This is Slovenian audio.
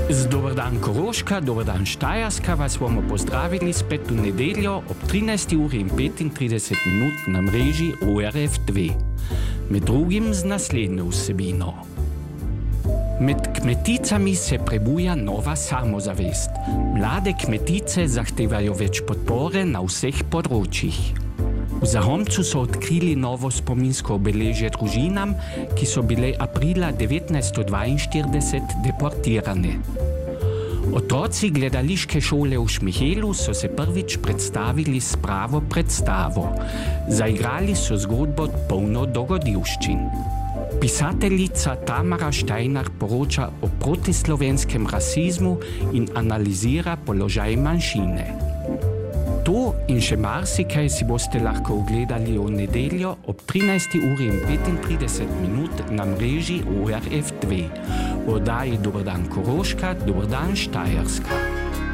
Dober dan Koroška, dober dan Štajerska, vas bomo pozdravili spet v nedeljo ob 13:35 na mreži ORF2. Med drugim z naslednjo vsebino. Med kmeticami se prebuja nova samozavest. Mlade kmetice zahtevajo več podpore na vseh področjih. V Zahomcu so odkrili novo spominsko obeležje družinam, ki so bile aprila 1942 deportirane. Otroci gledališke šole v Šmihelu so se prvič predstavili s pravo predstavo. Zaigrali so zgodbo polno dogodivščin. Pisateljica Tamara Steiner poroča o protislovenskem rasizmu in analizira položaj manjšine. To in še marsikaj si boste lahko ogledali v nedeljo ob 13:35 na mreži ORF2. V oddaji Dober dan Koroška, dober dan Štajerska.